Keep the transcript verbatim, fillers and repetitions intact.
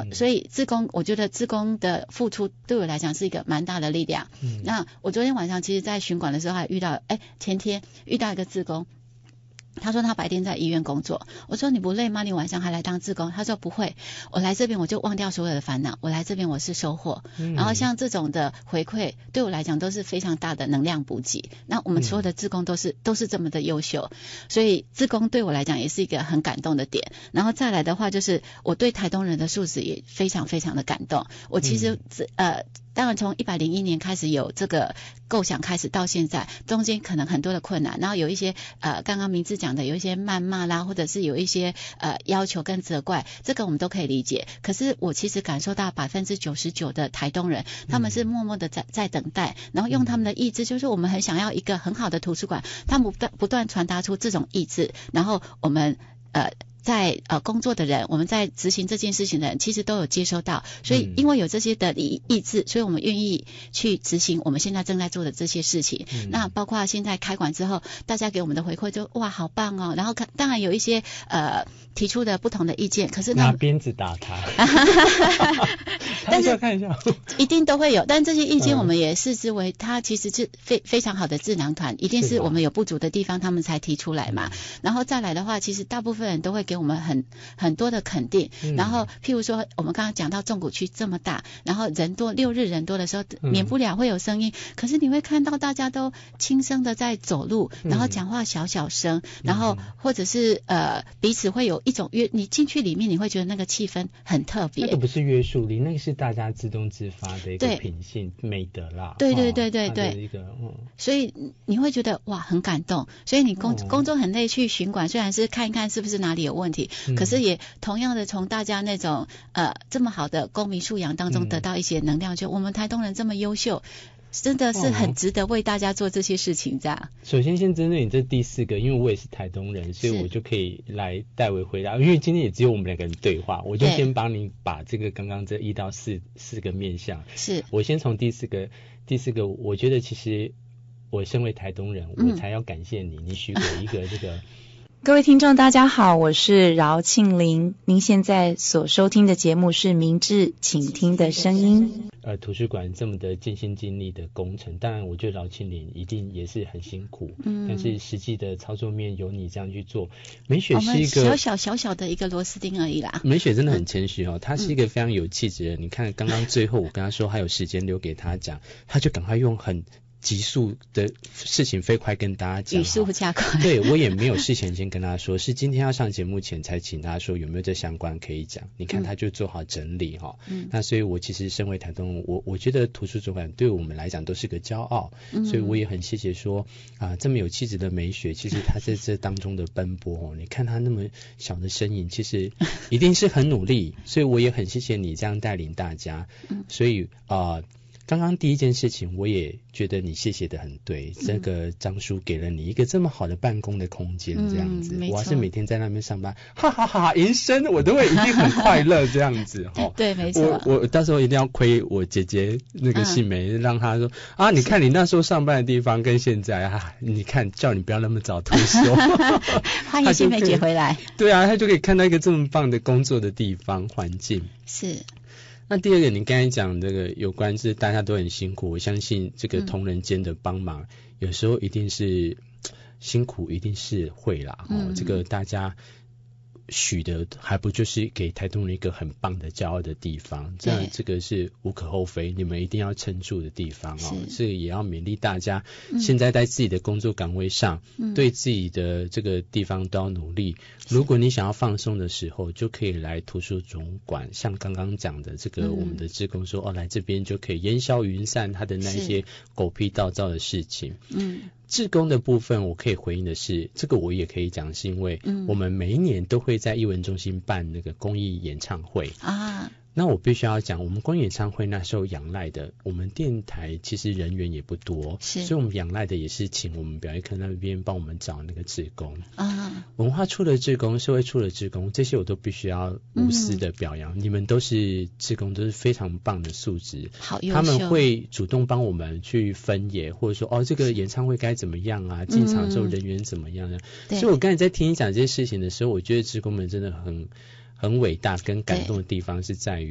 后所以志工，我觉得志工的付出对我来讲是一个蛮大的力量。嗯、那我昨天晚上其实在巡馆的时候还遇到，哎，前天遇到一个志工。他说他白天在医院工作，我说你不累吗？你晚上还来当志工？他说不会，我来这边我就忘掉所有的烦恼，我来这边我是收获、嗯、然后像这种的回馈对我来讲都是非常大的能量补给。那我们所有的志工都是、嗯、都是这么的优秀，所以志工对我来讲也是一个很感动的点。然后再来的话就是我对台东人的素质也非常非常的感动。我其实、嗯、呃当然从一百零一年开始有这个构想开始到现在，中间可能很多的困难，然后有一些呃刚刚明志讲的有一些谩骂啦，或者是有一些呃要求跟责怪，这个我们都可以理解。可是我其实感受到百分之九十九的台东人他们是默默的在在等待，然后用他们的意志，就是我们很想要一个很好的图书馆，他们不断不断传达出这种意志，然后我们呃在呃工作的人，我们在执行这件事情的人其实都有接收到，所以因为有这些的意志，所以我们愿意去执行我们现在正在做的这些事情、嗯、那包括现在开馆之后大家给我们的回馈就哇好棒哦，然后当然有一些呃提出的不同的意见，可是拿鞭子打他但是看一下一定都会有，但这些意见我们也视之为它其实是非非常好的智囊团，一定是我们有不足的地方他们才提出来嘛。然后再来的话，其实大部分人都会给我们很很多的肯定、嗯、然后譬如说我们刚刚讲到纵谷区这么大，然后人多，六日人多的时候免不了会有声音、嗯、可是你会看到大家都轻声的在走路，然后讲话小小声、嗯、然后或者是呃彼此会有一种约，你进去里面你会觉得那个气氛很特别。 那个不是约束力，那个是大家自动自发的一个品性美德啦。 对对对对对、哦一个嗯、 所以你会觉得哇很感动，所以你工、哦、工作很累去巡馆，虽然是看一看是不是哪里有问题、嗯、可是也同样的从大家那种呃这么好的公民素养当中得到一些能量、嗯、就我们台东人这么优秀，真的是很值得为大家做这些事情这样。 首先先针对你这第四个，因为我也是台东人，所以我就可以来代为回答，因为今天也只有我们两个人对话，我就先帮你把这个刚刚这一到四四个面向， 是我先从第四个第四个我觉得其实我身为台东人、嗯、我才要感谢你，你许我一个这个各位听众大家好，我是饶庆玲，您现在所收听的节目是明智倾听的声音。 呃，图书馆这么的尽心尽力的工程，当然我觉得饶庆玲一定也是很辛苦，嗯，但是实际的操作面由你这样去做，美雪是一个小小小小的一个螺丝钉而已啦。 美雪真的很谦虚哦，她是一个非常有气质的人、嗯、你看刚刚最后我跟她说还有时间留给她讲，她就赶快用很急速的事情飞快跟大家讲， 语速加快。 对，我也没有事前先跟他说，是今天要上节目前才请他说有没有这相关可以讲。你看他就做好整理哈、嗯。那所以我其实身为台东，我我觉得图书主管对我们来讲都是个骄傲，嗯、所以我也很谢谢说啊、呃、这么有气质的美雪，其实他在这当中的奔波哦，你看他那么小的身影，其实一定是很努力，所以我也很谢谢你这样带领大家。嗯、所以啊。呃刚刚第一件事情我也觉得你谢谢的很对、嗯、这个张叔给了你一个这么好的办公的空间这样子、嗯、我要是每天在那边上班哈哈哈哈迎生我都会一定很快乐这样子齁对没错， 我我到时候一定要亏我姐姐那个杏梅、嗯、让她说啊你看你那时候上班的地方跟现在啊你看叫你不要那么早退休欢迎杏梅姐回来对啊她就可以看到一个这么棒的工作的地方环境是。 那第二个你刚才讲这个有关是大家都很辛苦，我相信这个同仁间的帮忙、嗯、有时候一定是辛苦一定是会啦、嗯哦、这个大家许的还不就是给台东人一个很棒的骄傲的地方，这样这个是无可厚非，你们一定要撑住的地方哦。这个也要勉励大家、嗯、现在在自己的工作岗位上、嗯、对自己的这个地方都要努力，如果你想要放松的时候就可以来图书总馆，像刚刚讲的这个我们的志工说、嗯、哦来这边就可以烟消云散他的那些狗屁倒灶的事情。嗯，志工的部分我可以回应的是，这个我也可以讲是因为我们每一年都会在艺文中心办那个公益演唱会啊。那我必须要讲，我们公益演唱会那时候仰赖的，我们电台其实人员也不多，所以我们仰赖的也是请我们表演课那边帮我们找那个志工啊，文化处的志工、社会处的志工，这些我都必须要无私的表扬、嗯、你们都是志工，都是非常棒的素质， 好优秀， 他们会主动帮我们去分野，或者说哦这个演唱会该怎么样啊，进场的时候人员怎么样啊、嗯、所以我刚才在听你讲这些事情的时候，我觉得志工们真的很很伟大跟感动的地方是在于